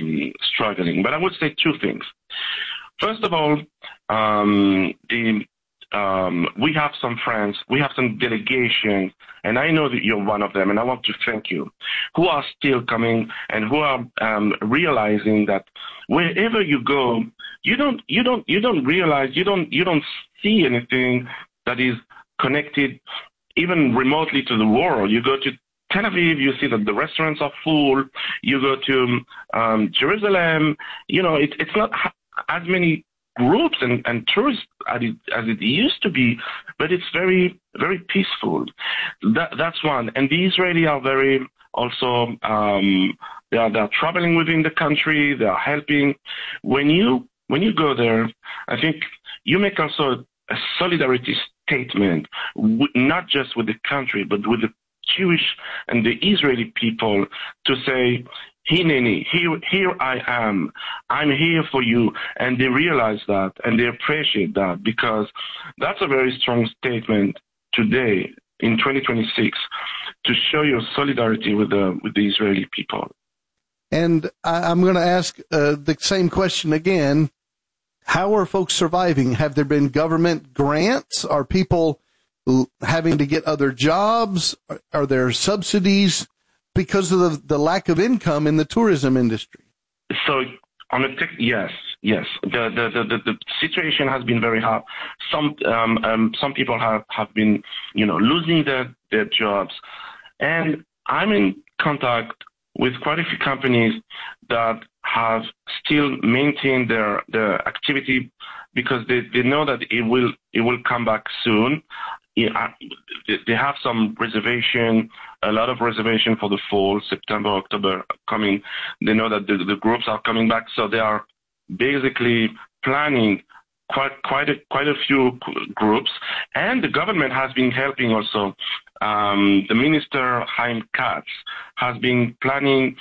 struggling. But I would say two things. First of all, we have some friends, we have some delegations, and I know that you're one of them, and I want to thank you, who are still coming and who are realizing that wherever you go, you don't realize, you don't see anything that is connected even remotely to the world. You go to Tel Aviv, you see that the restaurants are full. You go to Jerusalem, it's not as many groups and tourists as it used to be, but it's very, very peaceful. That's one. And the Israelis are very also, they're traveling within the country, they are helping. When you go there, I think you make also a solidarity statement, not just with the country, but with the Jewish and the Israeli people, to say, Hineni, here I am. I'm here for you. And they realize that and they appreciate that, because that's a very strong statement today in 2026 to show your solidarity with the Israeli people. And I'm going to ask the same question again. How are folks surviving? Have there been government grants? Are people having to get other jobs? Are there subsidies because of the lack of income in the tourism industry? So, yes. The situation has been very hard. Some people have been, losing their jobs, and I'm in contact with quite a few companies that have still maintained their activity because they know that it will come back soon. They have some reservation, a lot of reservation for the fall, September, October coming. They know that the groups are coming back, so they are basically planning quite a few groups. And the government has been helping also. The minister, Chaim Katz, has been planning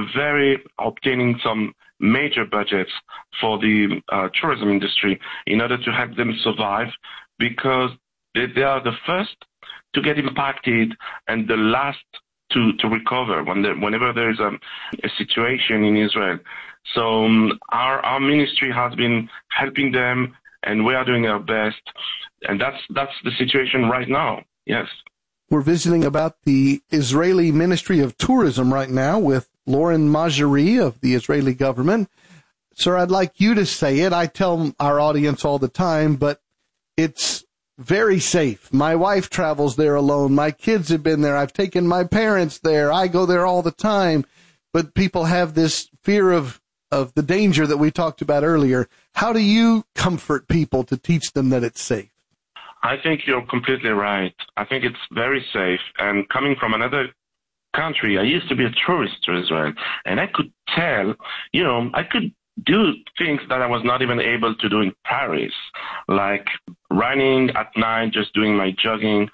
obtaining some major budgets for the tourism industry in order to help them survive, because they are the first to get impacted and the last to recover whenever there is a situation in Israel. So our ministry has been helping them, and we are doing our best. And that's the situation right now. Yes. We're visiting about the Israeli Ministry of Tourism right now with Lauren Marjorie of the Israeli government. Sir, I'd like you to say it. I tell our audience all the time, but it's very safe. My wife travels there alone. My kids have been there. I've taken my parents there. I go there all the time. But people have this fear of the danger that we talked about earlier. How do you comfort people to teach them that it's safe? I think you're completely right. I think it's very safe. And coming from another country, I used to be a tourist to Israel, and I could tell, I could do things that I was not even able to do in Paris, like running at night, just doing my jogging.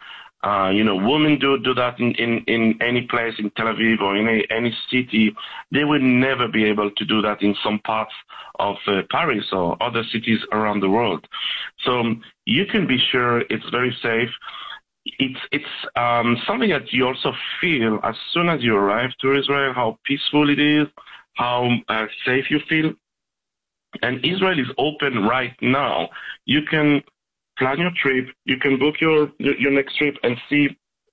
Women do that in any place in Tel Aviv or in any city. They would never be able to do that in some parts of Paris or other cities around the world. So you can be sure it's very safe. It's something that you also feel as soon as you arrive to Israel, how peaceful it is, how safe you feel. And Israel is open right now. You can plan your trip. You can book your next trip and see.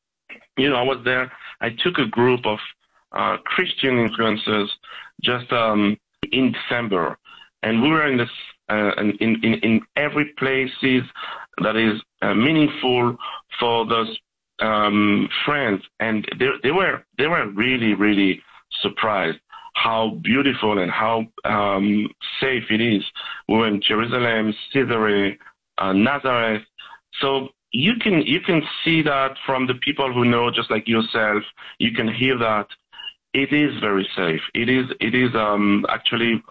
I was there. I took a group of Christian influencers just in December, and we were in this in every places that is meaningful for those friends, and they were really, really surprised how beautiful and how safe it is. We were in Jerusalem, Caesarea, Nazareth. So you can see that from the people who know, just like yourself. You can hear that it is very safe. It is actually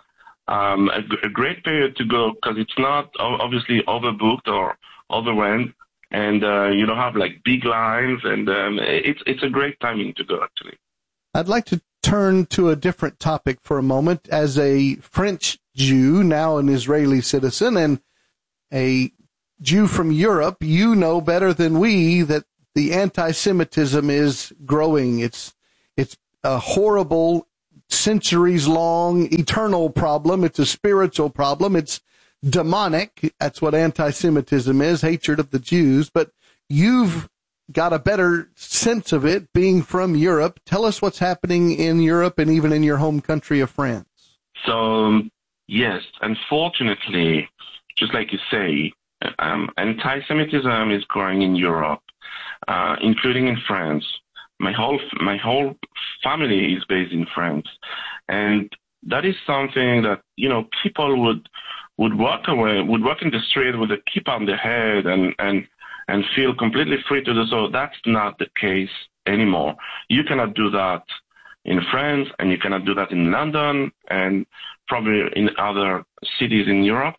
a great period to go, because it's not obviously overbooked or overwhelmed, and you don't have like big lines, and it's a great timing to go, actually. I'd like to turn to a different topic for a moment. As a French Jew, now an Israeli citizen, and a Jew from Europe, you know better than we that the anti-Semitism is growing. It's a horrible centuries-long, eternal problem. It's a spiritual problem. It's demonic. That's what anti-Semitism is, hatred of the Jews. But you've got a better sense of it being from Europe. Tell us what's happening in Europe and even in your home country of France. So, yes, unfortunately, just like you say, anti-Semitism is growing in Europe, including in France. My whole family is based in France, and that is something that people would walk in the street with a kippah on their head and feel completely free to do so. That's not the case anymore. You cannot do that in France, and you cannot do that in London, and probably in other cities in Europe.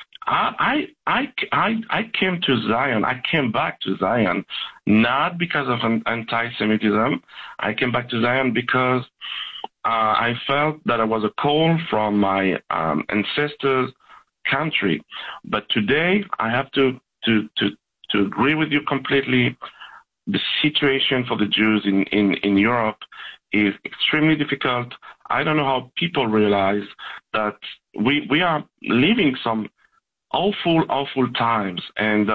I came to Zion. I came back to Zion not because of anti-Semitism. I came back to Zion because I felt that it was a call from my ancestors' country. But today, I have to agree with you completely. The situation for the Jews in Europe is extremely difficult. I don't know how people realize that we are living some awful times, and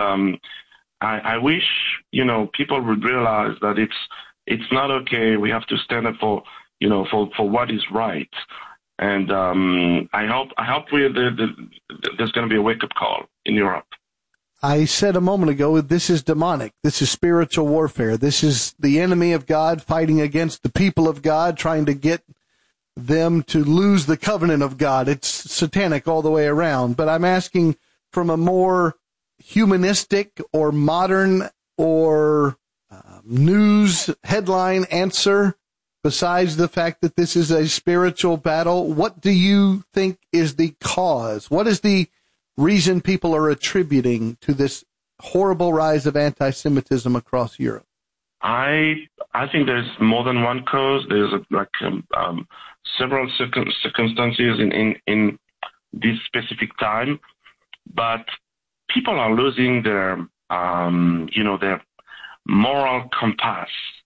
I wish people would realize that it's not okay. We have to stand up for what is right, and I hope there's going to be a wake up call in Europe. I said a moment ago, this is demonic. This is spiritual warfare. This is the enemy of God fighting against the people of God, trying to get them to lose the covenant of God. It's satanic all the way around. But I'm asking from a more humanistic or modern or news headline answer, besides the fact that this is a spiritual battle. What do you think is the cause? What is the reason people are attributing to this horrible rise of anti-Semitism across Europe? I think there's more than one cause. There's several circumstances in this specific time, but people are losing their their moral compass.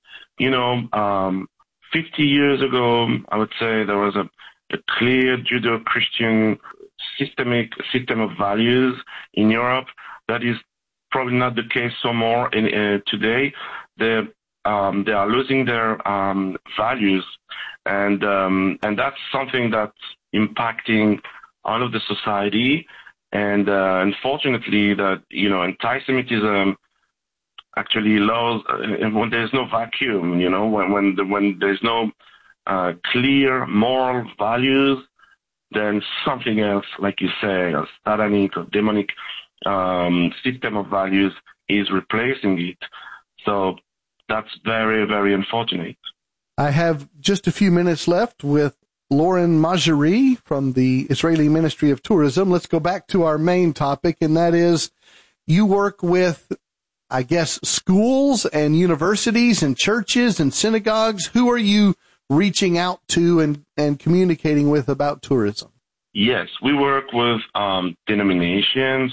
50 years ago, I would say there was a clear Judeo-Christian system of values in Europe. That is probably not the case so more today. They are losing their values, and that's something that's impacting all of the society. And unfortunately, that anti-Semitism actually allows when there's no vacuum. When there's no clear moral values, then something else, like you say, a satanic or demonic system of values is replacing it. So that's very, very unfortunate. I have just a few minutes left with Lauren Majeri from the Israeli Ministry of Tourism. Let's go back to our main topic, and that is you work with, I guess, schools and universities and churches and synagogues. Who are you reaching out to and communicating with about tourism? Yes, we work with denominations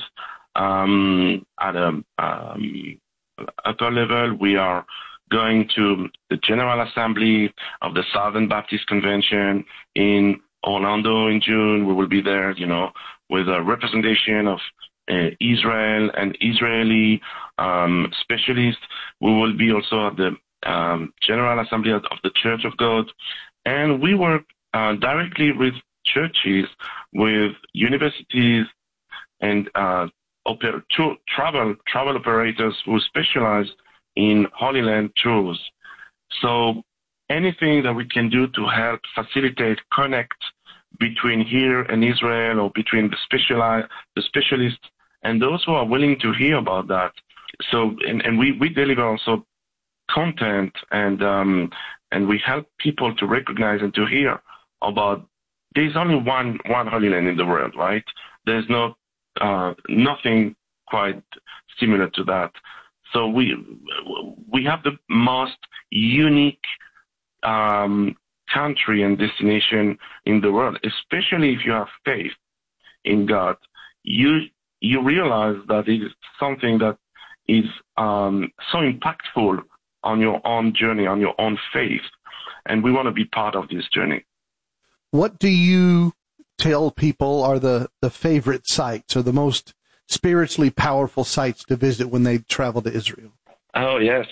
at a upper level. We are going to the General Assembly of the Southern Baptist Convention in Orlando in June. We will be there, with a representation of Israel and Israeli specialists. We will be also at the General Assembly of the Church of God. And we work directly with churches, with universities, and travel operators who specialize in Holy Land tours. So anything that we can do to help facilitate, connect between here and Israel, or between the specialists and those who are willing to hear about that. So, and we deliver also content, and we help people to recognize and to hear about there's only one Holy Land in the world, right? There's nothing quite similar to that. So we have the most unique country and destination in the world, especially if you have faith in God. You realize that it is something that is so impactful on your own journey, on your own faith, and we want to be part of this journey. what do you tell people are the favorite sites or the most spiritually powerful sites to visit when they travel to Israel? Oh, yes.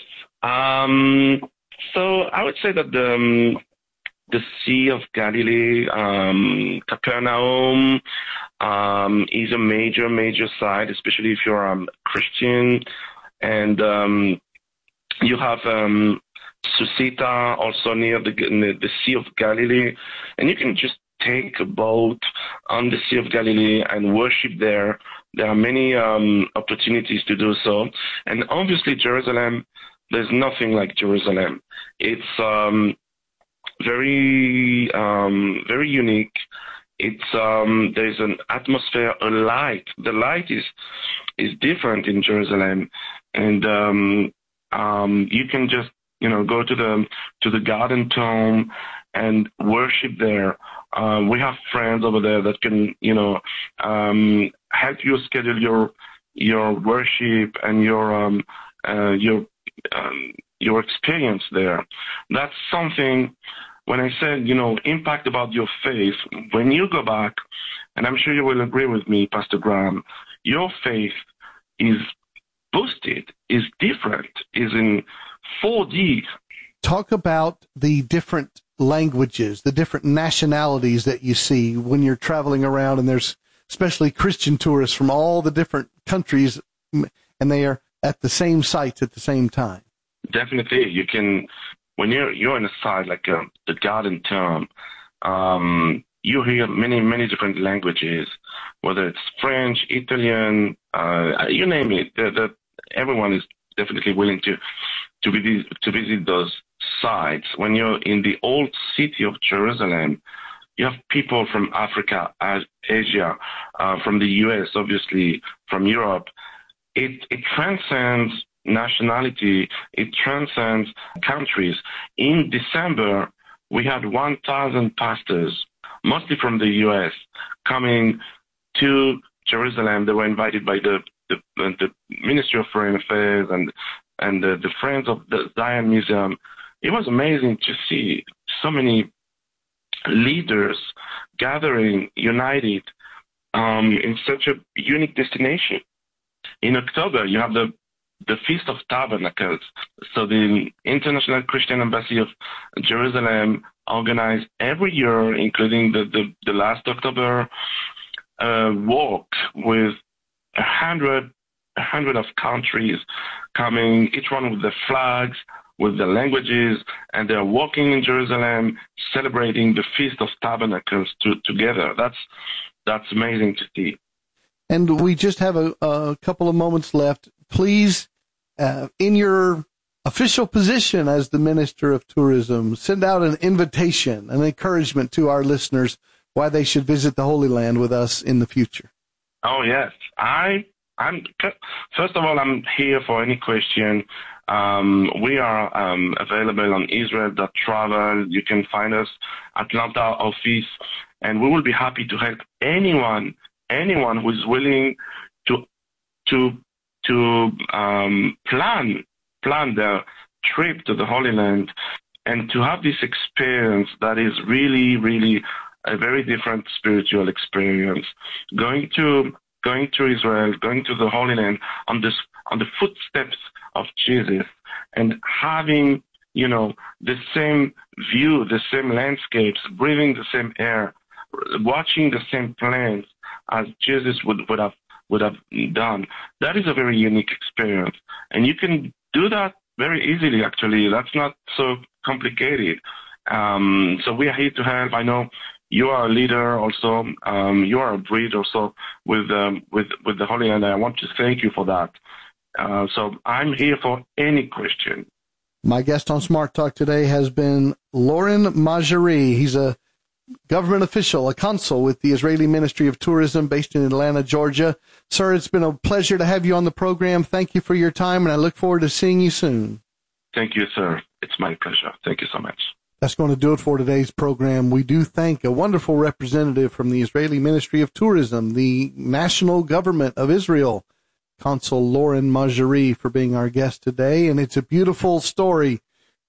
So I would say that the Sea of Galilee, Capernaum, is a major site, especially if you're Christian. And you have Susita, also near the Sea of Galilee. And you can just take a boat on the Sea of Galilee and worship there. There are many opportunities to do so. And obviously, Jerusalem, there's nothing like Jerusalem. It's very unique. It's there's an atmosphere, a light. The light is different in Jerusalem, and you can just go to the Garden Tomb and worship there. We have friends over there that can help you schedule your worship and your experience there. That's something. When I said, impact about your faith, when you go back, and I'm sure you will agree with me, Pastor Graham, your faith is boosted, is different, is in 4D. Talk about the different languages, the different nationalities that you see when you're traveling around, and there's especially Christian tourists from all the different countries, and they are at the same sites at the same time. Definitely. You can... When you're in a site like the Garden Tomb, you hear many different languages, whether it's French, Italian, you name it. Everyone is definitely willing to visit those sites. When you're in the old city of Jerusalem, you have people from Africa, Asia, from the U.S., obviously, from Europe. It transcends nationality, it transcends countries. In December, we had 1,000 pastors, mostly from the U.S., coming to Jerusalem. They were invited by the Ministry of Foreign Affairs and the Friends of the Zion Museum. It was amazing to see so many leaders gathering, united, in such a unique destination. In October, you have the Feast of Tabernacles. So the International Christian Embassy of Jerusalem organized every year, including the last October, walk with 100 of countries coming, each one with the flags, with the languages, and they're walking in Jerusalem, celebrating the Feast of Tabernacles together. That's amazing to see. And we just have a couple of moments left. Please, in your official position as the Minister of Tourism, send out an invitation, an encouragement to our listeners why they should visit the Holy Land with us in the future. Oh, yes. First of all, I'm here for any question. We are available on Israel.travel. You can find us Atlanta office, and we will be happy to help anyone who is willing to plan their trip to the Holy Land and to have this experience that is really, really a very different spiritual experience. Going to Israel, going to the Holy Land on the footsteps of Jesus, and having the same view, the same landscapes, breathing the same air, watching the same plants as Jesus would have done. That is a very unique experience. And you can do that very easily, actually. That's not so complicated. So we are here to help. I know you are a leader also. You are a bridge also with the Holy Land. I want to thank you for that. So I'm here for any question. My guest on Smart Talk today has been Loren Majari. He's a government official, a consul with the Israeli Ministry of Tourism based in Atlanta, Georgia. Sir, it's been a pleasure to have you on the program. Thank you for your time, and I look forward to seeing you soon. Thank you, sir. It's my pleasure. Thank you so much. That's going to do it for today's program. We do thank a wonderful representative from the Israeli Ministry of Tourism, the national government of Israel, Consul Loren Majari, for being our guest today. And it's a beautiful story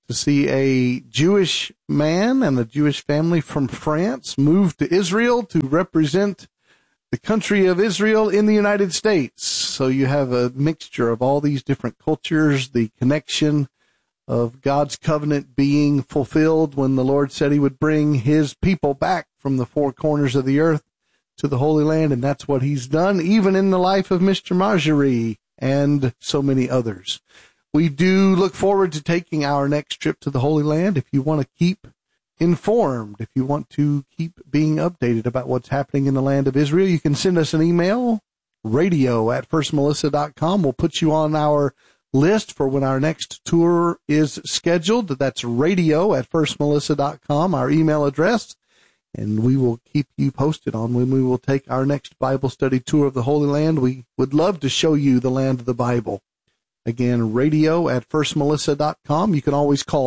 to see a Jewish man and a Jewish family from France move to Israel to represent the country of Israel in the United States. So you have a mixture of all these different cultures, the connection of God's covenant being fulfilled when the Lord said he would bring his people back from the four corners of the earth to the Holy Land, and that's what he's done, even in the life of Mr. Marjorie and so many others. We do look forward to taking our next trip to the Holy Land. If you want to keep informed, if you want to keep being updated about what's happening in the land of Israel, you can send us an email, radio@firstmelissa.com. We'll put you on our list for when our next tour is scheduled. That's radio@firstmelissa.com, our email address. And we will keep you posted on when we will take our next Bible study tour of the Holy Land. We would love to show you the land of the Bible. Again, radio@firstmelissa.com. You can always call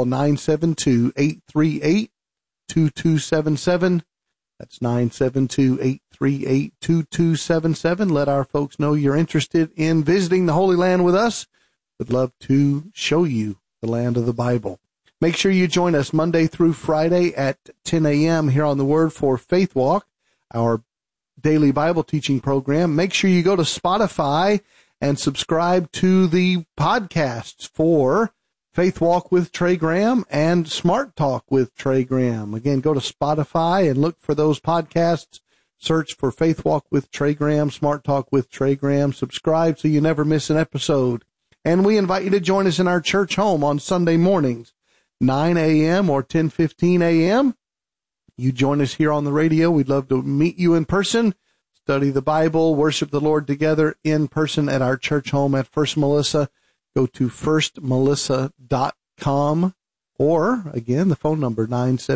972-838-2277. That's 972-838-2277. Let our folks know you're interested in visiting the Holy Land with us. We'd love to show you the land of the Bible. Make sure you join us Monday through Friday at 10 a.m. here on the Word for Faith Walk, our daily Bible teaching program. Make sure you go to Spotify and subscribe to the podcasts for Faith Walk with Trey Graham and Smart Talk with Trey Graham. Again, go to Spotify and look for those podcasts. Search for Faith Walk with Trey Graham, Smart Talk with Trey Graham. Subscribe so you never miss an episode. And we invite you to join us in our church home on Sunday mornings, 9 a.m. or 10:15 a.m. You join us here on the radio. We'd love to meet you in person, study the Bible, worship the Lord together in person at our church home at First Melissa. Go to firstmelissa.com, or again, the phone number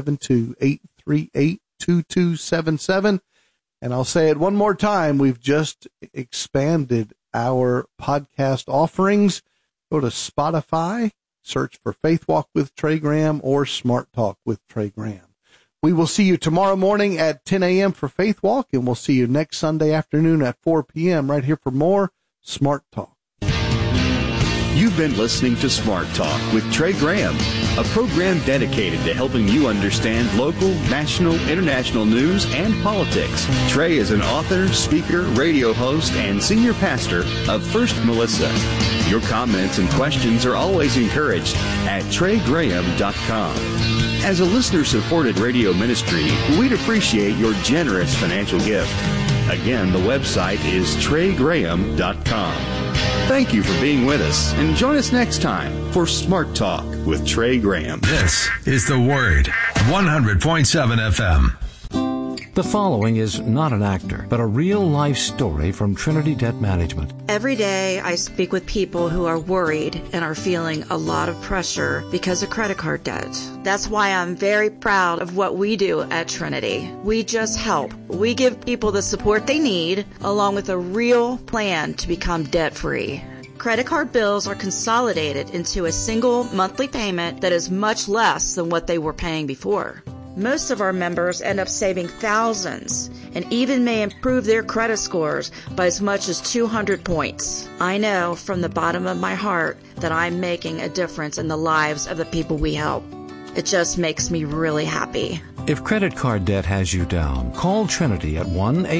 972-838-2277. And I'll say it one more time. We've just expanded our podcast offerings. Go to Spotify, search for Faith Walk with Trey Graham or Smart Talk with Trey Graham. We will see you tomorrow morning at 10 a.m. for Faith Walk, and we'll see you next Sunday afternoon at 4 p.m. right here for more Smart Talk. You've been listening to Smart Talk with Trey Graham, a program dedicated to helping you understand local, national, international news and politics. Trey is an author, speaker, radio host, and senior pastor of First Melissa. Your comments and questions are always encouraged at TreyGraham.com. As a listener-supported radio ministry, we'd appreciate your generous financial gift. Again, the website is TreyGraham.com. Thank you for being with us, and join us next time for Smart Talk with Trey Graham. This is The Word, 100.7 FM. The following is not an actor, but a real-life story from Trinity Debt Management. Every day I speak with people who are worried and are feeling a lot of pressure because of credit card debt. That's why I'm very proud of what we do at Trinity. We just help. We give people the support they need, along with a real plan to become debt-free. Credit card bills are consolidated into a single monthly payment that is much less than what they were paying before. Most of our members end up saving thousands and even may improve their credit scores by as much as 200 points. I know from the bottom of my heart that I'm making a difference in the lives of the people we help. It just makes me really happy. If credit card debt has you down, call Trinity at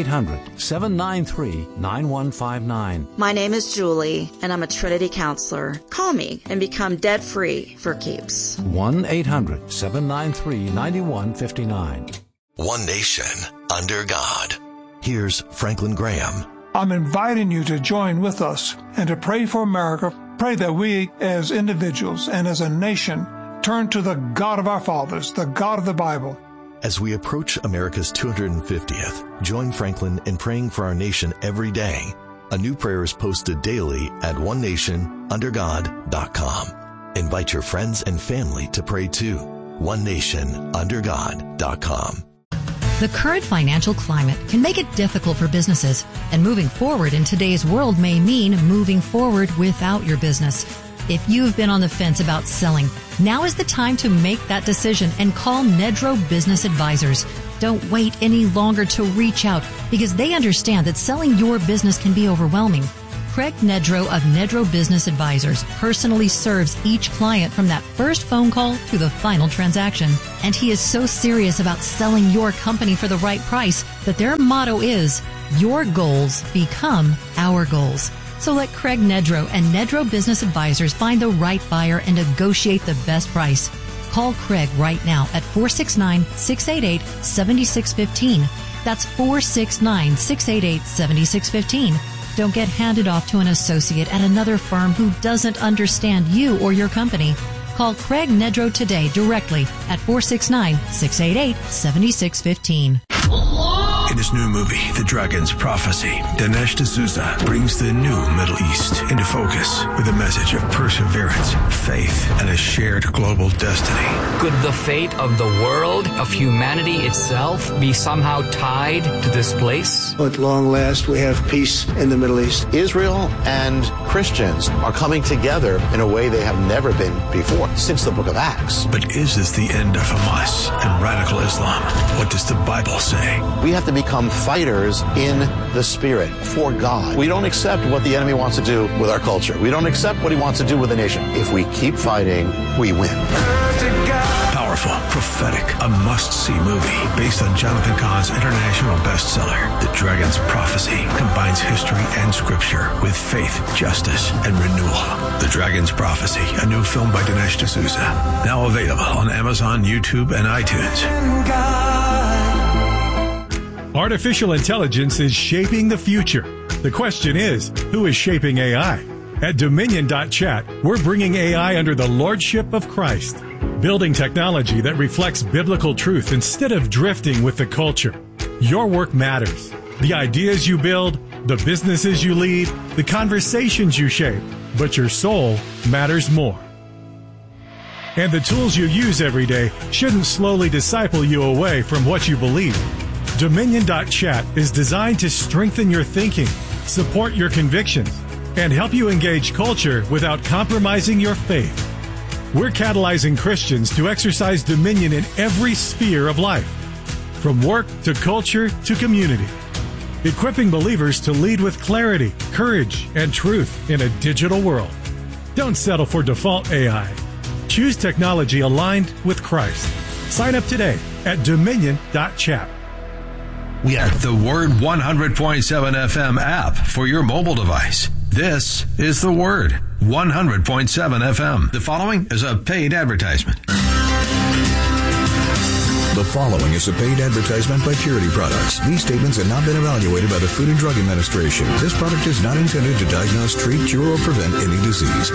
1-800-793-9159. My name is Julie, and I'm a Trinity counselor. Call me and become debt-free for keeps. 1-800-793-9159. One nation, under God. Here's Franklin Graham. I'm inviting you to join with us and to pray for America. Pray that we, as individuals and as a nation, turn to the God of our fathers, the God of the Bible. As we approach America's 250th, join Franklin in praying for our nation every day. A new prayer is posted daily at onenationundergod.com. Invite your friends and family to pray too. onenationundergod.com. The current financial climate can make it difficult for businesses, and moving forward in today's world may mean moving forward without your business. If you've been on the fence about selling, now is the time to make that decision and call Nedro Business Advisors. Don't wait any longer to reach out, because they understand that selling your business can be overwhelming. Craig Nedrow of Nedrow Business Advisors personally serves each client from that first phone call to the final transaction. And he is so serious about selling your company for the right price that their motto is, your goals become our goals. So let Craig Nedrow and Nedrow Business Advisors find the right buyer and negotiate the best price. Call Craig right now at 469-688-7615. That's 469-688-7615. Don't get handed off to an associate at another firm who doesn't understand you or your company. Call Craig Nedrow today directly at 469-688-7615. In his new movie, The Dragon's Prophecy, Dinesh D'Souza brings the new Middle East into focus with a message of perseverance, faith, and a shared global destiny. Could the fate of the world, of humanity itself, be somehow tied to this place? At long last, we have peace in the Middle East. Israel and Christians are coming together in a way they have never been before, since the book of Acts. But is this the end of Hamas and radical Islam? What does the Bible say? We have to become fighters in the Spirit for God. We don't accept what the enemy wants to do with our culture. We don't accept what he wants to do with the nation. If we keep fighting, we win. Powerful, prophetic, a must-see movie based on Jonathan Cahn's international bestseller, The Dragon's Prophecy, combines history and scripture with faith, justice, and renewal. The Dragon's Prophecy, a new film by Dinesh D'Souza, now available on Amazon, YouTube, and iTunes. Artificial intelligence is shaping the future. The question is, who is shaping AI? At Dominion.chat, we're bringing AI under the lordship of Christ, building technology that reflects biblical truth instead of drifting with the culture. Your work matters. The ideas you build, the businesses you lead, the conversations you shape, but your soul matters more. And the tools you use every day shouldn't slowly disciple you away from what you believe. Dominion.chat is designed to strengthen your thinking, support your convictions, and help you engage culture without compromising your faith. We're catalyzing Christians to exercise dominion in every sphere of life, from work to culture to community, equipping believers to lead with clarity, courage, and truth in a digital world. Don't settle for default AI. Choose technology aligned with Christ. Sign up today at Dominion.chat. We have the Word 100.7 FM app for your mobile device. This is the Word 100.7 FM. The following is a paid advertisement. The following is a paid advertisement by Purity Products. These statements have not been evaluated by the Food and Drug Administration. This product is not intended to diagnose, treat, cure, or prevent any disease.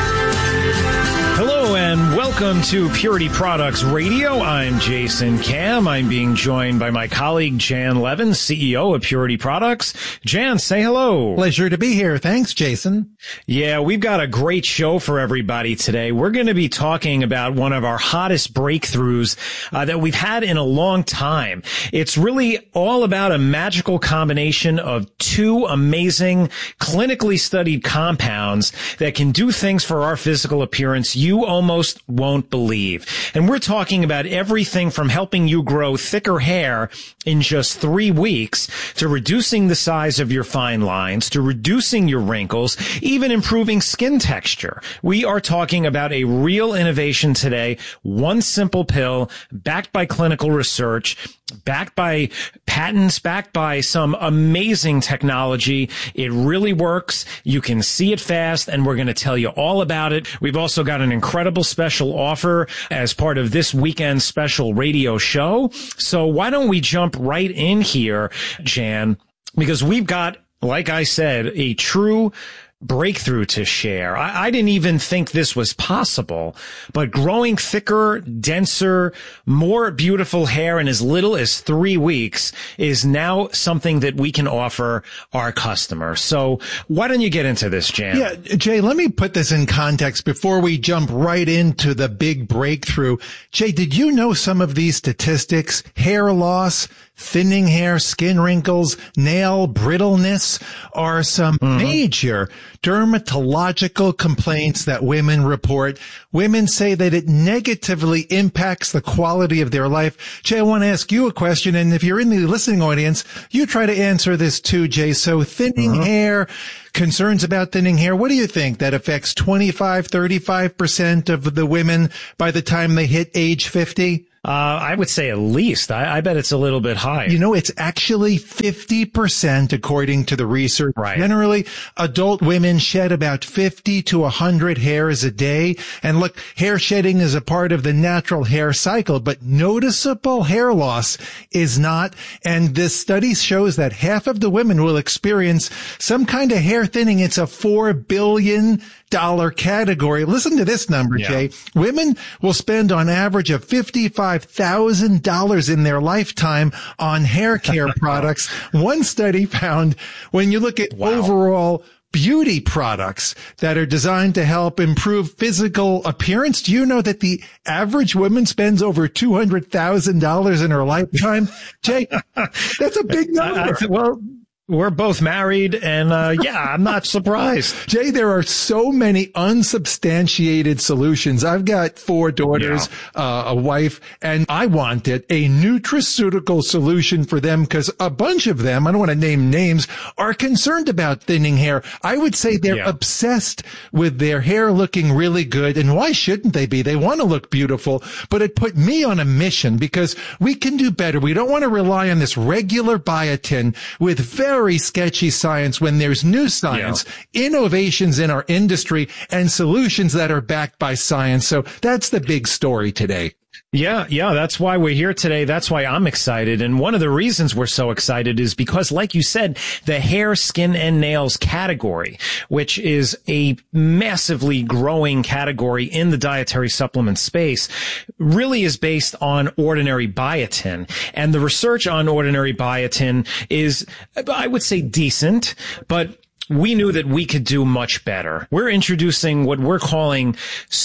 Hello and welcome to Purity Products Radio. I'm Jason Cam. I'm being joined by my colleague Jan Levin, CEO of Purity Products. Jan, say hello. Pleasure to be here. Thanks, Jason. Yeah, we've got a great show for everybody today. We're going to be talking about one of our hottest breakthroughs that we've had in a long time. It's really all about a magical combination of two amazing clinically studied compounds that can do things for our physical appearance you almost won't believe. And we're talking about everything from helping you grow thicker hair in just 3 weeks to reducing the size of your fine lines, to reducing your wrinkles, even improving skin texture. We are talking about a real innovation today, one simple pill backed by clinical research, backed by patents, backed by some amazing technology. It really works. You can see it fast, and we're going to tell you all about it. We've also got an incredible special offer as part of this weekend's special radio show. So why don't we jump right in here, Jan, because we've got, like I said, a true breakthrough to share. I didn't even think this was possible, but growing thicker, denser, more beautiful hair in as little as 3 weeks is now something that we can offer our customers. So why don't you get into this, Jan? Yeah, Jay, let me put this in context before we jump right into the big breakthrough. Jay, did you know some of these statistics? Hair loss, thinning hair, skin wrinkles, nail brittleness are some major dermatological complaints that women report. Women say that it negatively impacts the quality of their life. Jay, I want to ask you a question, and if you're in the listening audience, you try to answer this too, Jay. So thinning hair, concerns about thinning hair, what do you think? That affects 25, 35% of the women by the time they hit age 50? I would say at least. I bet it's a little bit higher. You know, it's actually 50% according to the research. Right. Generally, adult women shed about 50 to 100 hairs a day. And look, hair shedding is a part of the natural hair cycle, but noticeable hair loss is not. And this study shows that half of the women will experience some kind of hair thinning. It's a $4 billion category. Listen to this number, Jay. Women will spend on average of $55,000 in their lifetime on hair care products. One study found when you look at overall beauty products that are designed to help improve physical appearance, do you know that the average woman spends over $200,000 in her lifetime? Jay, that's a big number. We're both married, and I'm not surprised. Jay, there are so many unsubstantiated solutions. I've got 4 daughters, a wife, and I wanted a nutraceutical solution for them because a bunch of them, I don't want to name names, are concerned about thinning hair. I would say they're obsessed with their hair looking really good, and why shouldn't they be? They want to look beautiful, but it put me on a mission because we can do better. We don't want to rely on this regular biotin with very sketchy science when there's new science, innovations in our industry, and solutions that are backed by science. So that's the big story today. Yeah, that's why we're here today. That's why I'm excited. And one of the reasons we're so excited is because, like you said, the hair, skin, and nails category, which is a massively growing category in the dietary supplement space, really is based on ordinary biotin. And the research on ordinary biotin is, I would say, decent, but we knew that we could do much better. We're introducing what we're calling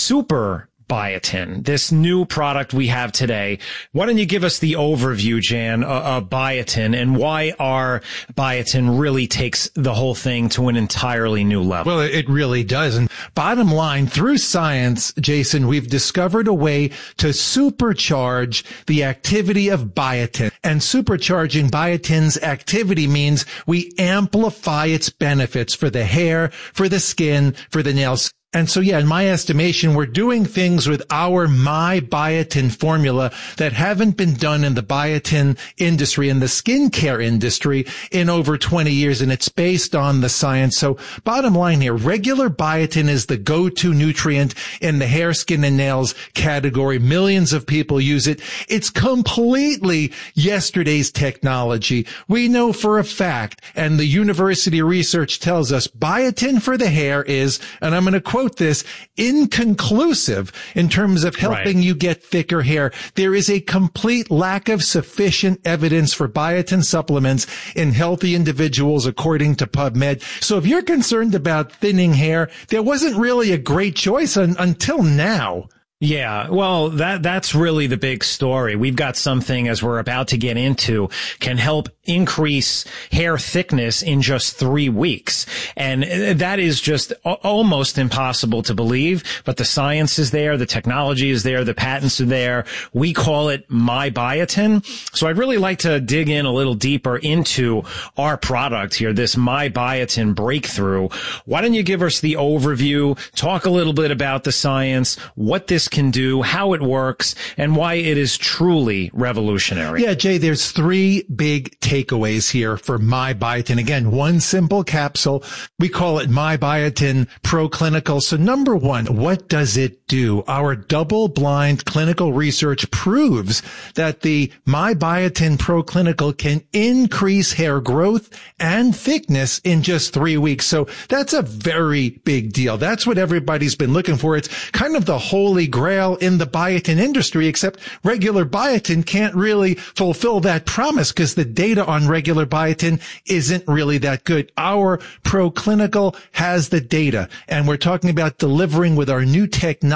super biotin, this new product we have today. Why don't you give us the overview, Jan, of biotin and why our biotin really takes the whole thing to an entirely new level? Well, it really does. And bottom line, through science, Jason, we've discovered a way to supercharge the activity of biotin. And supercharging biotin's activity means we amplify its benefits for the hair, for the skin, for the nails. And so, in my estimation, we're doing things with our My Biotin formula that haven't been done in the biotin industry, in the skincare industry, in over 20 years, and it's based on the science. So bottom line here, regular biotin is the go-to nutrient in the hair, skin, and nails category. Millions of people use it. It's completely yesterday's technology. We know for a fact, and the university research tells us, biotin for the hair is, and I'm going to quote this, inconclusive in terms of helping you get thicker hair. There is a complete lack of sufficient evidence for biotin supplements in healthy individuals, according to PubMed. So if you're concerned about thinning hair, there wasn't really a great choice until now. Yeah, well, that's really the big story. We've got something, as we're about to get into, can help increase hair thickness in just 3 weeks. And that is just almost impossible to believe, but the science is there, the technology is there, the patents are there. We call it My Biotin. So I'd really like to dig in a little deeper into our product here, this My Biotin breakthrough. Why don't you give us the overview, talk a little bit about the science, what this can do, how it works, and why it is truly revolutionary. Yeah, Jay, there's 3 big takeaways here for My Biotin. Again, one simple capsule. We call it My Biotin Pro Clinical. So number 1, what does it do? Our double-blind clinical research proves that the My Biotin Pro Clinical can increase hair growth and thickness in just 3 weeks. So that's a very big deal. That's what everybody's been looking for. It's kind of the holy grail in the biotin industry, except regular biotin can't really fulfill that promise because the data on regular biotin isn't really that good. Our Pro Clinical has the data, and we're talking about delivering with our new technology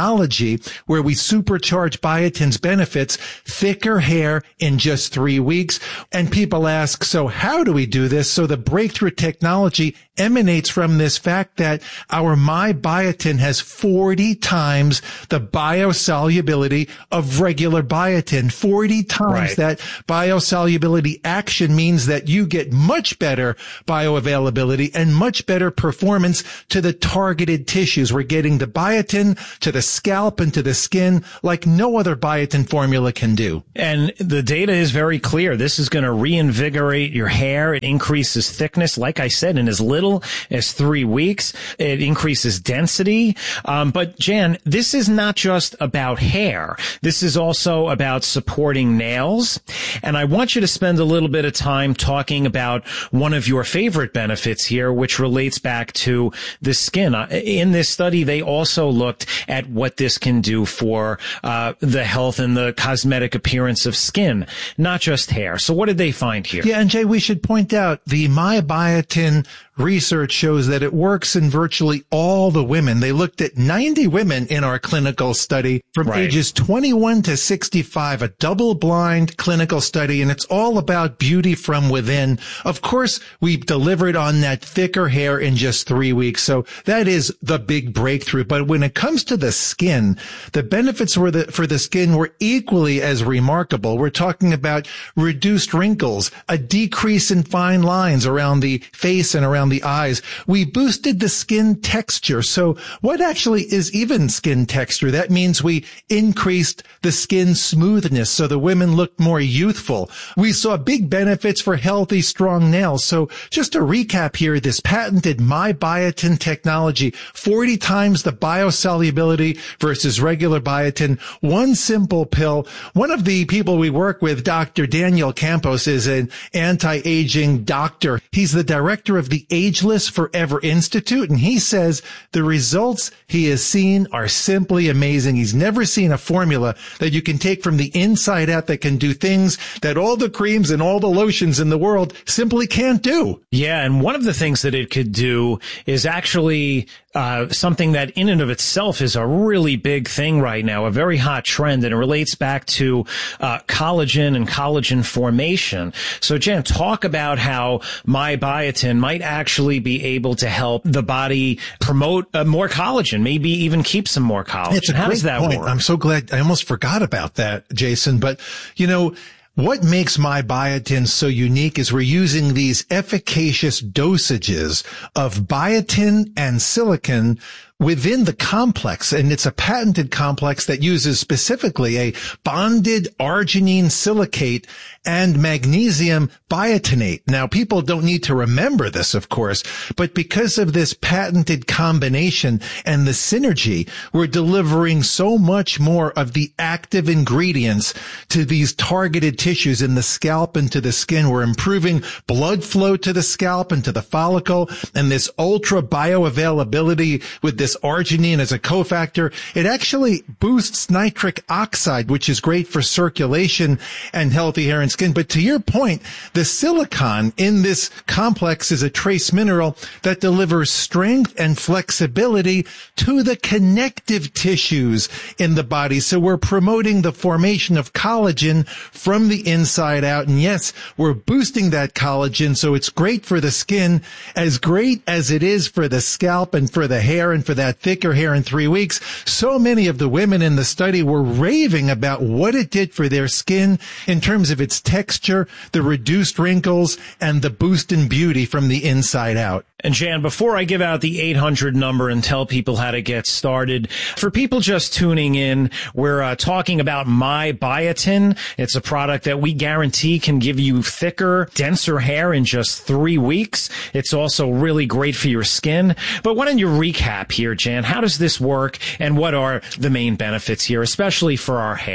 technology where we supercharge biotin's benefits, thicker hair in just 3 weeks. And people ask, so how do we do this? So the breakthrough technology emanates from this fact that our MyBiotin has 40 times the biosolubility of regular biotin. 40 times that biosolubility action means that you get much better bioavailability and much better performance to the targeted tissues. We're getting the biotin to the scalp and to the skin like no other biotin formula can do. And the data is very clear. This is going to reinvigorate your hair. It increases thickness, like I said, in as little as 3 weeks. It increases density. But Jan, this is not just about hair. This is also about supporting nails. And I want you to spend a little bit of time talking about one of your favorite benefits here, which relates back to the skin. In this study, they also looked at what this can do for the health and the cosmetic appearance of skin, not just hair. So what did they find here? Yeah, and Jay, we should point out the MyBiotin research shows that it works in virtually all the women. They looked at 90 women in our clinical study from ages 21 to 65, a double-blind clinical study, and it's all about beauty from within. Of course, we delivered on that thicker hair in just 3 weeks, so that is the big breakthrough. But when it comes to the skin, the benefits for the skin were equally as remarkable. We're talking about reduced wrinkles, a decrease in fine lines around the face and around the eyes. We boosted the skin texture. So what actually is even skin texture? That means we increased the skin smoothness so the women looked more youthful. We saw big benefits for healthy, strong nails. So just to recap here, this patented MyBiotin technology, 40 times the biosolubility versus regular biotin, one simple pill. One of the people we work with, Dr. Daniel Campos, is an anti-aging doctor. He's the director of the Ageless Forever Institute, and he says the results he has seen are simply amazing. He's never seen a formula that you can take from the inside out that can do things that all the creams and all the lotions in the world simply can't do. Yeah, and one of the things that it could do is actually something that in and of itself is a really big thing right now, a very hot trend, and it relates back to collagen and collagen formation. So Jan, talk about how MyBiotin might actually be able to help the body promote more collagen, maybe even keep some more collagen. It's a How great does that point. work? I'm so glad. I almost forgot about that, Jason. But, you know, what makes MyBiotin so unique is we're using these efficacious dosages of biotin and silicon within the complex, and it's a patented complex that uses specifically a bonded arginine silicate and magnesium biotinate. Now, people don't need to remember this, of course, but because of this patented combination and the synergy, we're delivering so much more of the active ingredients to these targeted tissues in the scalp and to the skin. We're improving blood flow to the scalp and to the follicle, and this ultra bioavailability with this arginine as a cofactor, it actually boosts nitric oxide, which is great for circulation and healthy hair and skin. But to your point, the silicon in this complex is a trace mineral that delivers strength and flexibility to the connective tissues in the body. So we're promoting the formation of collagen from the inside out. And yes, we're boosting that collagen. So it's great for the skin, as great as it is for the scalp and for the hair and for that thicker hair in 3 weeks. So many of the women in the study were raving about what it did for their skin in terms of its texture, the reduced wrinkles, and the boost in beauty from the inside out. And Jan, before I give out the 800 number and tell people how to get started, for people just tuning in, we're talking about MyBiotin. It's a product that we guarantee can give you thicker, denser hair in just 3 weeks. It's also really great for your skin. But why don't you recap here, Jan? How does this work, and what are the main benefits here, especially for our hair?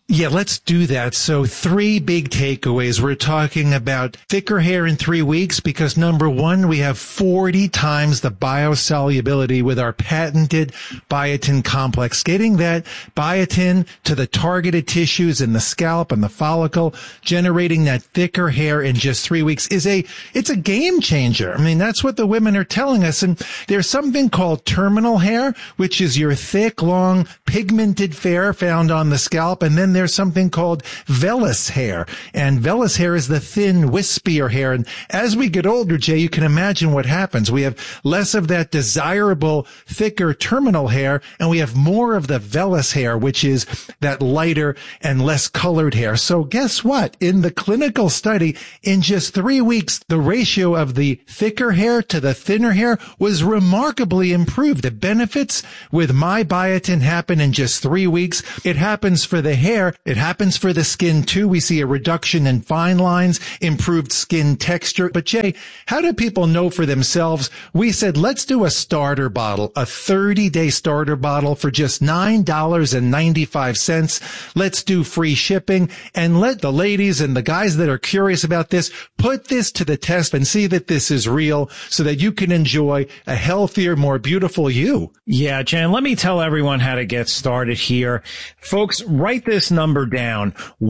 Yeah, let's do that. So 3 big takeaways. We're talking about thicker hair in 3 weeks because number 1, we have 40 times the biosolubility with our patented biotin complex. Getting that biotin to the targeted tissues in the scalp and the follicle, generating that thicker hair in just 3 weeks it's a game changer. I mean, that's what the women are telling us. And there's something called terminal hair, which is your thick, long, pigmented hair found on the scalp. And then there's something called vellus hair. And vellus hair is the thin, wispier hair. And as we get older, Jay, you can imagine what happens. We have less of that desirable, thicker terminal hair, and we have more of the vellus hair, which is that lighter and less colored hair. So guess what? In the clinical study, in just 3 weeks, the ratio of the thicker hair to the thinner hair was remarkably improved. The benefits with My Biotin happen in just 3 weeks. It happens for the hair. It happens for the skin too. We see a reduction in fine lines, improved skin texture. But Jay, how do people know for themselves? We said, let's do a starter bottle, a 30-day starter bottle for just $9.95. Let's do free shipping and let the ladies and the guys that are curious about this put this to the test and see that this is real so that you can enjoy a healthier, more beautiful you. Yeah, Jan, let me tell everyone how to get started here. Folks, write this number down,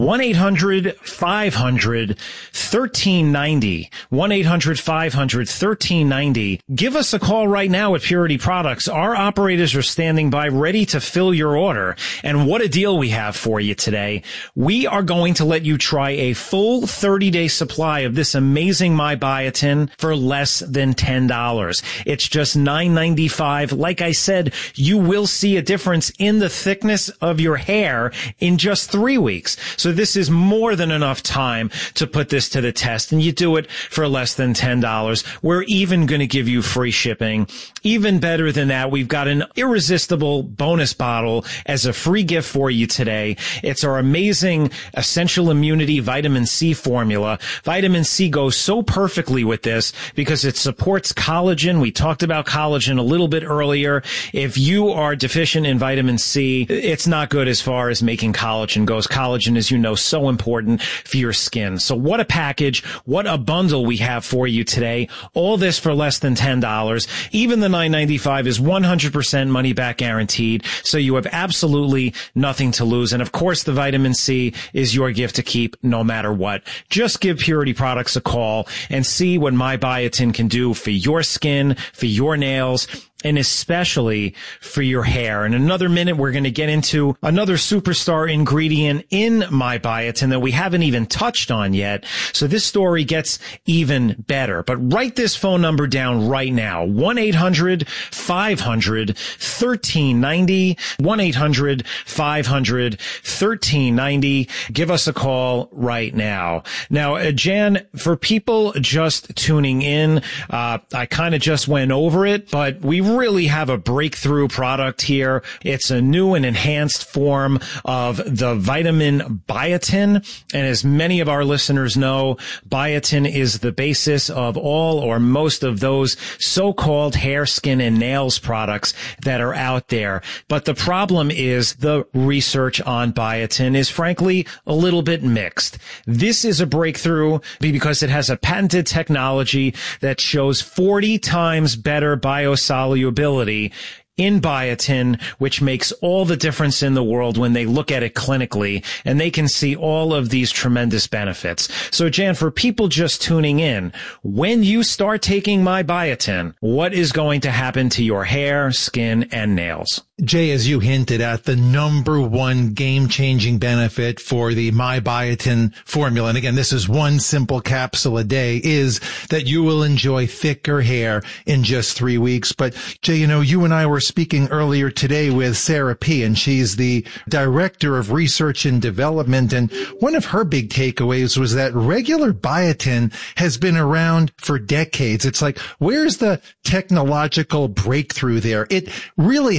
1-800-500-1390, 1-800-500-1390. Give us a call right now at Purity Products. Our operators are standing by ready to fill your order. And what a deal we have for you today. We are going to let you try a full 30-day supply of this amazing My Biotin for less than $10. It's just $9.95. Like I said, you will see a difference in the thickness of your hair in just 3 weeks. So this is more than enough time to put this to the test, and you do it for less than $10. We're even going to give you free shipping. Even better than that, we've got an irresistible bonus bottle as a free gift for you today. It's our amazing Essential Immunity Vitamin C formula. Vitamin C goes so perfectly with this because it supports collagen. We talked about collagen a little bit earlier. If you are deficient in vitamin C, it's not good as far as making collagen goes. Collagen, as you know, so important for your skin. So what a package, what a bundle we have for you today. All this for less than $10. Even the $9.95 is 100% money back guaranteed. So you have absolutely nothing to lose. And of course, the vitamin C is your gift to keep no matter what. Just give Purity Products a call and see what My Biotin can do for your skin, for your nails, and especially for your hair. In another minute, we're going to get into another superstar ingredient in My Biotin that we haven't even touched on yet. So this story gets even better. But write this phone number down right now, 1-800-500-1390, 1-800-500-1390. Give us a call right now. Now, Jan, for people just tuning in, I kind of just went over it, but we really have a breakthrough product here. It's a new and enhanced form of the vitamin biotin. And as many of our listeners know, biotin is the basis of all or most of those so-called hair, skin, and nails products that are out there. But the problem is the research on biotin is frankly a little bit mixed. This is a breakthrough because it has a patented technology that shows 40 times better biosolubility in biotin, which makes all the difference in the world when they look at it clinically, and they can see all of these tremendous benefits. So, Jan, for people just tuning in, when you start taking My Biotin, what is going to happen to your hair, skin, and nails? Jay, as you hinted at, the number one game-changing benefit for the My Biotin formula, and again, this is one simple capsule a day, is that you will enjoy thicker hair in just 3 weeks. But Jay, you know, you and I were speaking earlier today with Sarah P., and she's the Director of Research and Development, and one of her big takeaways was that regular biotin has been around for decades. It's like, where's the technological breakthrough there? It really has mixed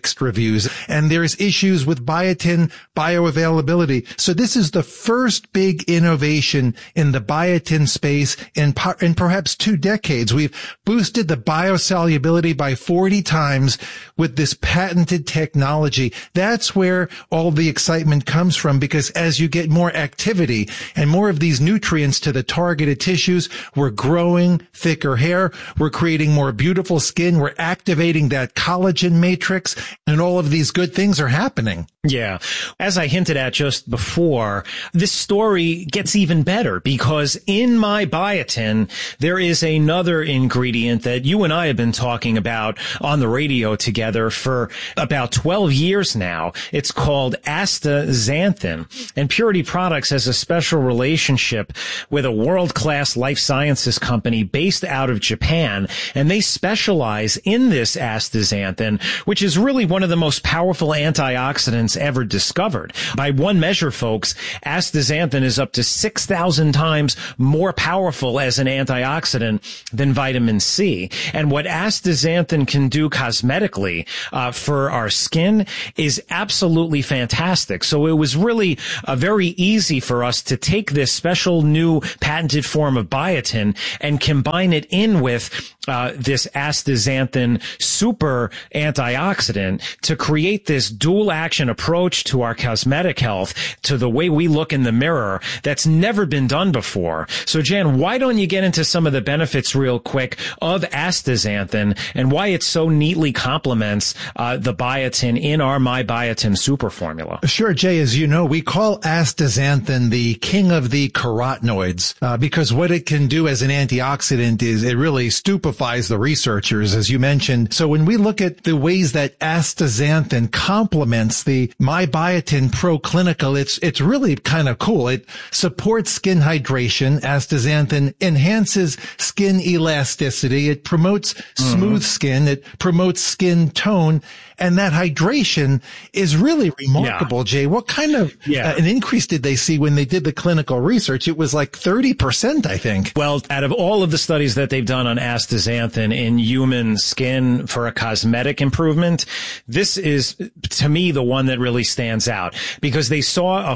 mixed reviews, and there's issues with biotin bioavailability. So this is the first big innovation in the biotin space in perhaps 2 decades. We've boosted the biosolubility by 40 times with this patented technology. That's where all the excitement comes from, because as you get more activity and more of these nutrients to the targeted tissues, we're growing thicker hair, we're creating more beautiful skin, we're activating that collagen matrix, and all of these good things are happening. Yeah. As I hinted at just before, this story gets even better because in my biotin, there is another ingredient that you and I have been talking about on the radio together for about 12 years now. It's called astaxanthin, and Purity Products has a special relationship with a world-class life sciences company based out of Japan, and they specialize in this astaxanthin, which is really one of the most powerful antioxidants ever discovered. By one measure, folks, astaxanthin is up to 6,000 times more powerful as an antioxidant than vitamin C. And what astaxanthin can do cosmetically for our skin is absolutely fantastic. So it was really very easy for us to take this special new patented form of biotin and combine it in with this astaxanthin super antioxidant to create this dual action approach to our cosmetic health, to the way we look in the mirror, that's never been done before. So Jan, why don't you get into some of the benefits real quick of astaxanthin and why it so neatly complements the biotin in our My Biotin super formula? Sure, Jay. As you know, we call astaxanthin the king of the carotenoids because what it can do as an antioxidant is it really stupefies the researchers, as you mentioned. So when we look at the ways that astaxanthin complements the My Biotin Pro Clinical, it's really kind of cool. It supports skin hydration. Astaxanthin enhances skin elasticity. It promotes smooth skin. It promotes skin tone. And that hydration is really remarkable, Jay. What kind of an increase did they see when they did the clinical research? It was like 30%, I think. Well, out of all of the studies that they've done on astaxanthin in human skin for a cosmetic improvement, this is, to me, the one that really stands out because they saw a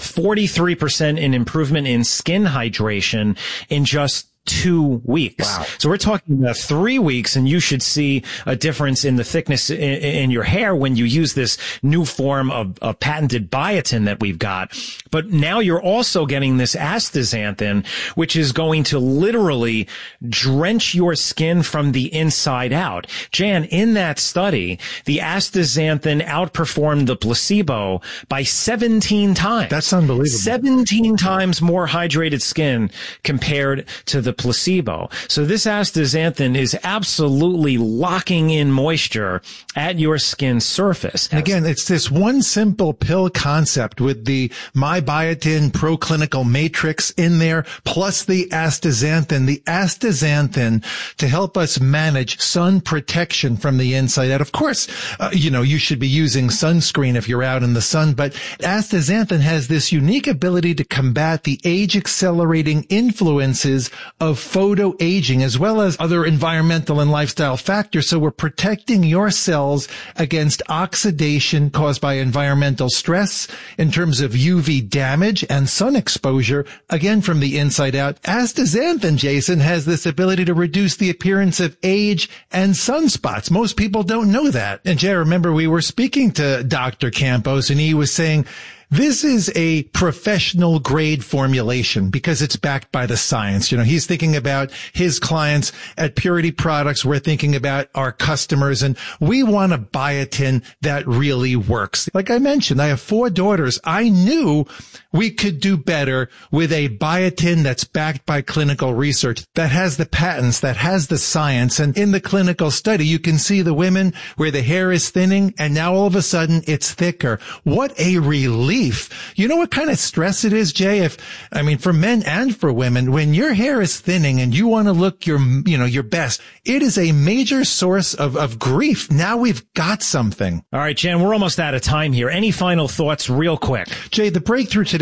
43% in improvement in skin hydration in just 2 weeks. Wow. So we're talking about 3 weeks, and you should see a difference in the thickness in your hair when you use this new form of patented biotin that we've got. But now you're also getting this astaxanthin, which is going to literally drench your skin from the inside out. Jan, in that study, the astaxanthin outperformed the placebo by 17 times. That's unbelievable. 17 times more hydrated skin compared to the placebo. So this astaxanthin is absolutely locking in moisture at your skin surface. And again, it's this one simple pill concept with the My Biotin Pro Clinical Matrix in there, plus the astaxanthin. The astaxanthin to help us manage sun protection from the inside out. Of course, you should be using sunscreen if you're out in the sun, but astaxanthin has this unique ability to combat the age-accelerating influences of photoaging as well as other environmental and lifestyle factors. So we're protecting your cells against oxidation caused by environmental stress in terms of UV damage and sun exposure, again from the inside out. Astaxanthin, Jason, has this ability to reduce the appearance of age and sunspots. Most people don't know that. And Jay, remember we were speaking to Dr. Campos and he was saying, this is a professional grade formulation because it's backed by the science. He's thinking about his clients at Purity Products. We're thinking about our customers, and we want a biotin that really works. Like I mentioned, I have 4 daughters. I knew we could do better with a biotin that's backed by clinical research, that has the patents, that has the science. And in the clinical study, you can see the women where the hair is thinning and now all of a sudden it's thicker. What a relief. You know what kind of stress it is, Jay? For men and for women, when your hair is thinning and you want to look your best, it is a major source of grief. Now we've got something. All right, Jan, we're almost out of time here. Any final thoughts real quick? Jay, the breakthrough today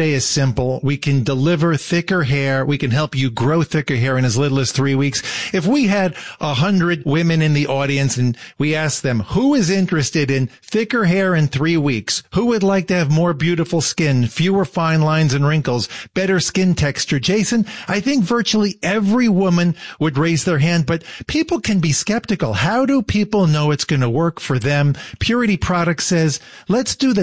today is simple. We can deliver thicker hair. We can help you grow thicker hair in as little as 3 weeks. If we had 100 women in the audience and we asked them, who is interested in thicker hair in 3 weeks? Who would like to have more beautiful skin, fewer fine lines and wrinkles, better skin texture? Jason, I think virtually every woman would raise their hand, but people can be skeptical. How do people know it's going to work for them? Purity Products says, let's do the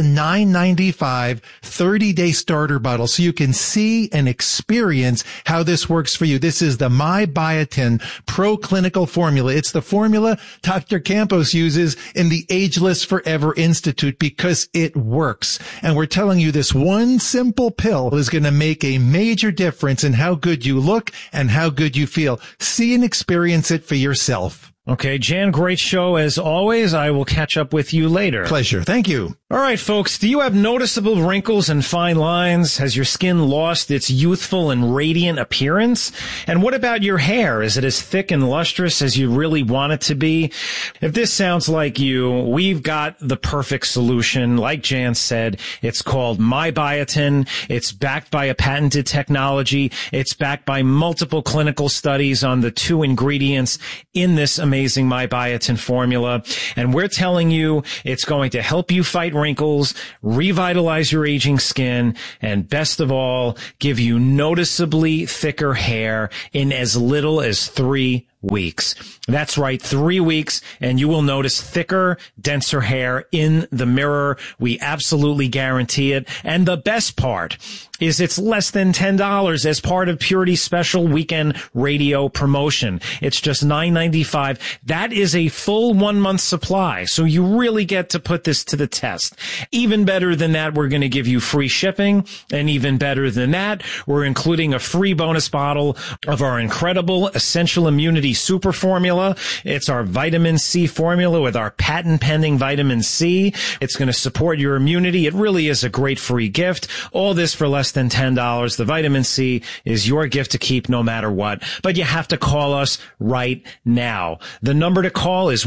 $9.95 30-day starter bottle so you can see and experience how this works for you. This is the My Biotin Pro Clinical Formula. It's the formula Dr. Campos uses in the Ageless Forever Institute because it works. And we're telling you this one simple pill is going to make a major difference in how good you look and how good you feel. See and experience it for yourself. Okay, Jan, great show as always. I will catch up with you later. Pleasure. Thank you. All right, folks, do you have noticeable wrinkles and fine lines? Has your skin lost its youthful and radiant appearance? And what about your hair? Is it as thick and lustrous as you really want it to be? If this sounds like you, we've got the perfect solution. Like Jan said, it's called My Biotin. It's backed by a patented technology. It's backed by multiple clinical studies on the 2 ingredients in this amazing My Biotin formula. And we're telling you it's going to help you fight wrinkles, revitalize your aging skin, and best of all, give you noticeably thicker hair in as little as 3 weeks. That's right, 3 weeks, and you will notice thicker, denser hair in the mirror. We absolutely guarantee it. And the best part is it's less than $10 as part of Purity's special weekend radio promotion. It's just $9.95. That is a full 1 month supply, so you really get to put this to the test. Even better than that, we're going to give you free shipping, and even better than that, we're including a free bonus bottle of our incredible Essential Immunity Super Formula. It's our vitamin C formula with our patent-pending vitamin C. It's going to support your immunity. It really is a great free gift. All this for less than $10. The vitamin C is your gift to keep no matter what. But you have to call us right now. The number to call is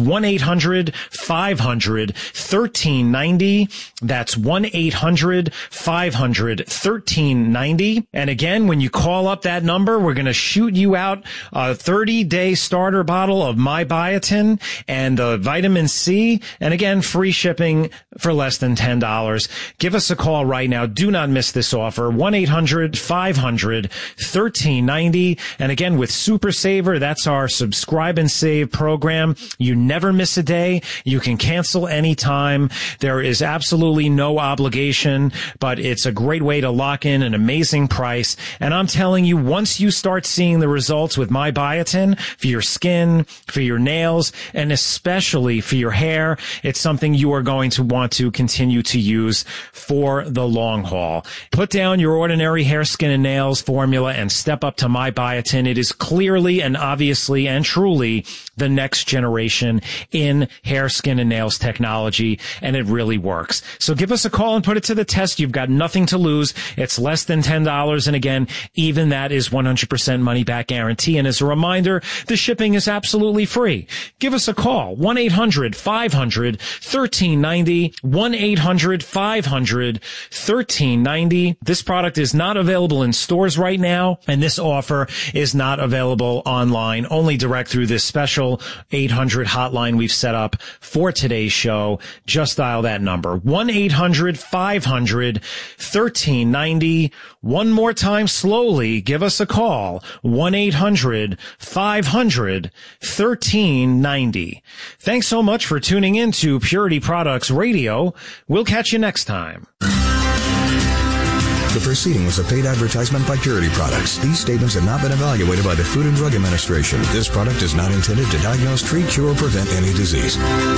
1-800-500-1390. That's 1-800-500-1390. And again, when you call up that number, we're going to shoot you out a 30-day starter bottle of My Biotin and vitamin C. And again, free shipping for less than $10. Give us a call right now. Do not miss this offer. 1-800-500-1390. And again, with Super Saver, that's our subscribe and save program. You never miss a day. You can cancel anytime. There is absolutely no obligation, but it's a great way to lock in an amazing price. And I'm telling you, once you start seeing the results with My Biotin for your skin, for your nails, and especially for your hair, it's something you are going to want to continue to use for the long haul. Put down your ordinary hair, skin, and nails formula and step up to My Biotin. It is clearly and obviously and truly the next generation in hair, skin, and nails technology, and it really works. So give us a call and put it to the test. You've got nothing to lose. It's less than $10, and again, even that is 100% money-back guarantee. And as a reminder, the shipping is absolutely free. Give us a call, 1-800-500-1390, 1-800-500-1390. This product is not available in stores right now, and this offer is not available online, only direct through this special 800 hotline we've set up for today's show. Just dial that number, 1-800-500-1390. One more time slowly, give us a call, 1-800-500-1390. Thanks so much for tuning in to Purity Products Radio. We'll catch you next time. The proceeding was a paid advertisement by Purity Products. These statements have not been evaluated by the Food and Drug Administration. This product is not intended to diagnose, treat, cure, or prevent any disease.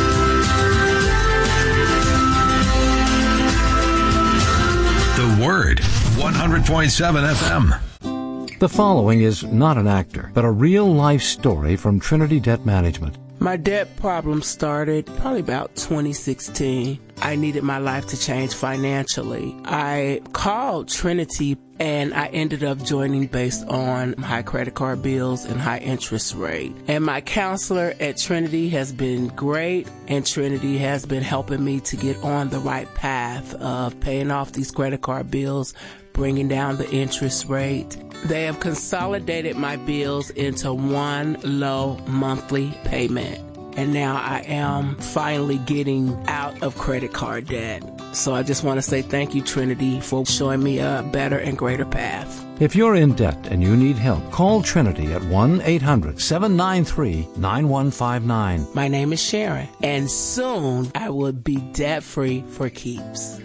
The Word, 100.7 FM. The following is not an actor, but a real-life story from Trinity Debt Management. My debt problem started probably about 2016. I needed my life to change financially. I called Trinity and I ended up joining based on high credit card bills and high interest rate. And my counselor at Trinity has been great, and Trinity has been helping me to get on the right path of paying off these credit card bills, bringing down the interest rate. They have consolidated my bills into one low monthly payment. And now I am finally getting out of credit card debt. So I just want to say thank you, Trinity, for showing me a better and greater path. If you're in debt and you need help, call Trinity at 1-800-793-9159. My name is Sharon, and soon I will be debt-free for keeps.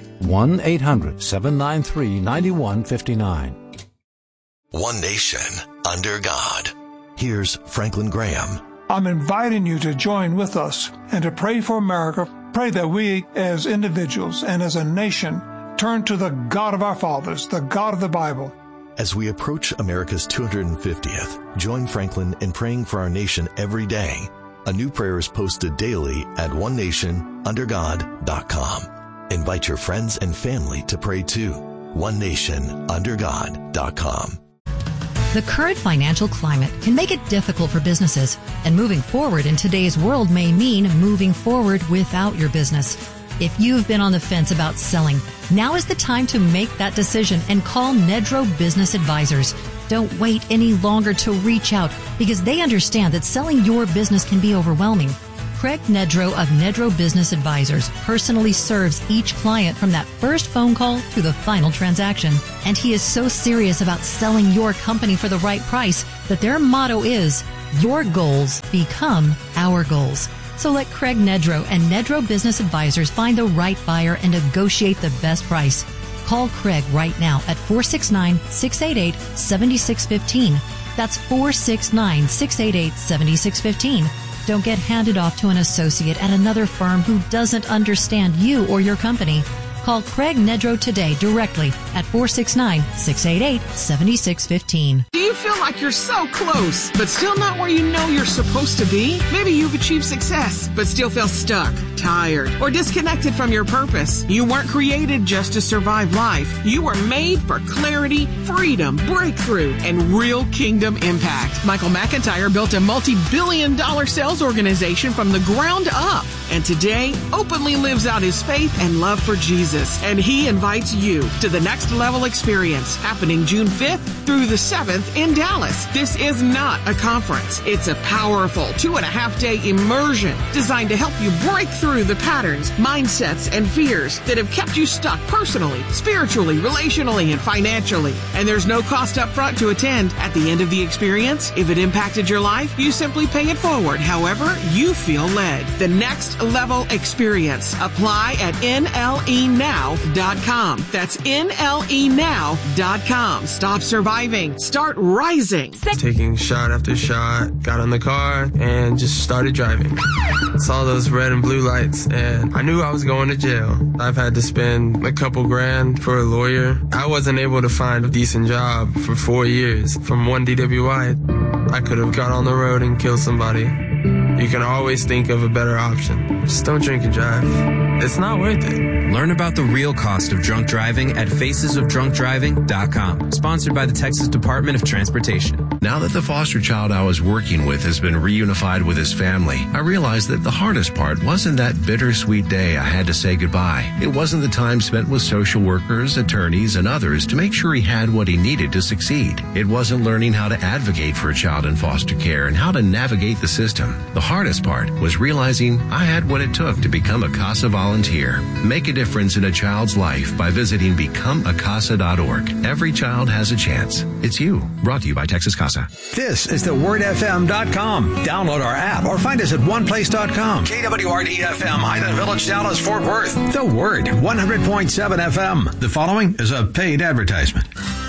1-800-793-9159. One nation under God. Here's Franklin Graham. I'm inviting you to join with us and to pray for America. Pray that we as individuals and as a nation turn to the God of our fathers, the God of the Bible. As we approach America's 250th, join Franklin in praying for our nation every day. A new prayer is posted daily at onenationundergod.com. Invite your friends and family to pray too. onenationundergod.com. The current financial climate can make it difficult for businesses, and moving forward in today's world may mean moving forward without your business. If you've been on the fence about selling, now is the time to make that decision and call Nedro Business Advisors. Don't wait any longer to reach out, because they understand that selling your business can be overwhelming. Craig Nedro of Nedro Business Advisors personally serves each client from that first phone call to the final transaction. And he is so serious about selling your company for the right price that their motto is, your goals become our goals. So let Craig Nedro and Nedro Business Advisors find the right buyer and negotiate the best price. Call Craig right now at 469-688-7615. That's 469-688-7615. Don't get handed off to an associate at another firm who doesn't understand you or your company. Call Craig Nedro today directly at 469-688-7615. Do you feel like you're so close, but still not where you know you're supposed to be? Maybe you've achieved success, but still feel stuck, tired, or disconnected from your purpose. You weren't created just to survive life. You were made for clarity, freedom, breakthrough, and real kingdom impact. Michael McIntyre built a multi-billion-dollar sales organization from the ground up, and today openly lives out his faith and love for Jesus. And he invites you to the Next Level Experience, happening June 5th through the 7th in Dallas. This is not a conference. It's a powerful 2.5-day immersion designed to help you break through the patterns, mindsets, and fears that have kept you stuck personally, spiritually, relationally, and financially. And there's no cost up front to attend. At the end of the experience, if it impacted your life, you simply pay it forward however you feel led. The Next Level Experience. Apply at NLEnow.com. That's NLEnow.com. Stop surviving. Start rising. Taking shot after shot, got in the car and just started driving. Saw those red and blue lights and I knew I was going to jail. I've had to spend a couple grand for a lawyer. I wasn't able to find a decent job for 4 years. From one DWI, I could have got on the road and killed somebody. You can always think of a better option. Just don't drink and drive. It's not worth it. Learn about the real cost of drunk driving at facesofdrunkdriving.com. Sponsored by the Texas Department of Transportation. Now that the foster child I was working with has been reunified with his family, I realized that the hardest part wasn't that bittersweet day I had to say goodbye. It wasn't the time spent with social workers, attorneys, and others to make sure he had what he needed to succeed. It wasn't learning how to advocate for a child in foster care and how to navigate the system. The hardest part was realizing I had what it took to become a CASA volunteer. Make a difference in a child's life by visiting becomeacasa.org. Every child has a chance. It's you. Brought to you by Texas CASA. This is thewordfm.com. Download our app or find us at oneplace.com. KWRD-FM, Highland Village, Dallas, Fort Worth. The Word, 100.7 FM. The following is a paid advertisement.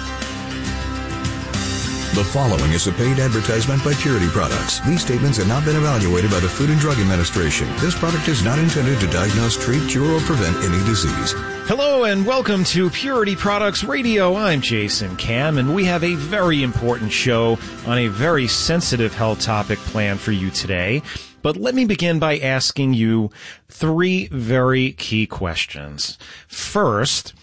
The following is a paid advertisement by Purity Products. These statements have not been evaluated by the Food and Drug Administration. This product is not intended to diagnose, treat, cure, or prevent any disease. Hello and welcome to Purity Products Radio. I'm Jason Kam, and we have a very important show on a very sensitive health topic planned for you today. But let me begin by asking you 3 very key questions. First,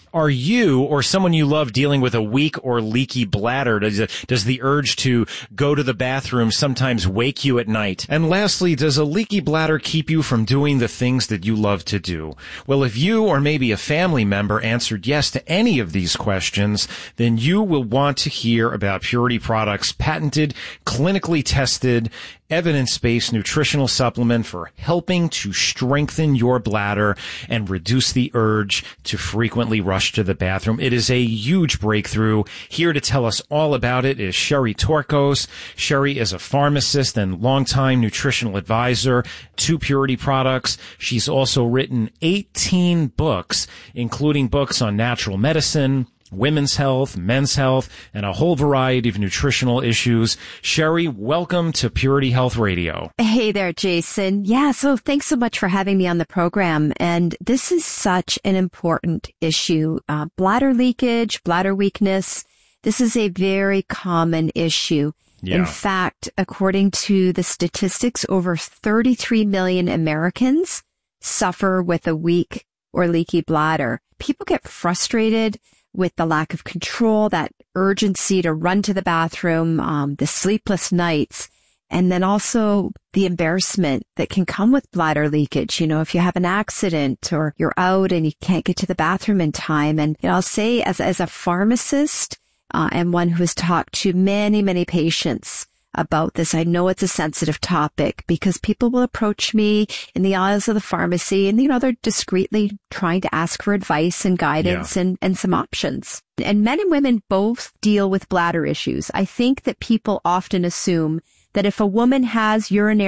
Are you or someone you love dealing with a weak or leaky bladder? Does the urge to go to the bathroom sometimes wake you at night? And lastly, does a leaky bladder keep you from doing the things that you love to do? Well, if you or maybe a family member answered yes to any of these questions, then you will want to hear about Purity Products' patented, clinically tested, evidence-based nutritional supplement for helping to strengthen your bladder and reduce the urge to frequently rush to the bathroom. It is a huge breakthrough. Here to tell us all about it is Sherry Torkos. Sherry is a pharmacist and longtime nutritional advisor to Purity Products. She's also written 18 books, including books on natural medicine, women's health, men's health, and a whole variety of nutritional issues. Sherry, welcome to Purity Health Radio. Hey there, Jason. Yeah, so thanks so much for having me on the program. And this is such an important issue. Bladder leakage, bladder weakness. This is a very common issue. Yeah. In fact, according to the statistics, over 33 million Americans suffer with a weak or leaky bladder. People get frustrated with the lack of control, that urgency to run to the bathroom, the sleepless nights, and then also the embarrassment that can come with bladder leakage. You know, if you have an accident or you're out and you can't get to the bathroom in time. And I'll say as a pharmacist, and one who has talked to many, many patients about this, I know it's a sensitive topic because people will approach me in the aisles of the pharmacy and, they're discreetly trying to ask for advice and guidance and some options. And men and women both deal with bladder issues. I think that people often assume that if a woman has urinary